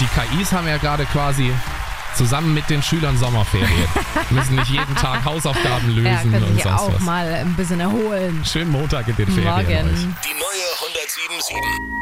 die KIs haben ja gerade quasi zusammen mit den Schülern Sommerferien. Müssen nicht jeden Tag Hausaufgaben lösen Ja, können und sich sonst auch was. mal ein bisschen erholen. Schönen Montag in den Ferien Morgen. euch. Die neue 107.7